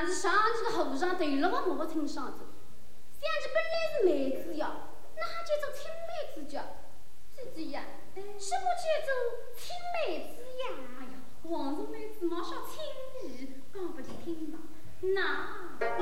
是上去的和尚对了我没听上子，想着本来是妹子呀，那就做亲妹子家，姐姐呀，什么叫做亲妹子呀？ 哎呀，皇上妹子嘛少轻易，讲不听吧？那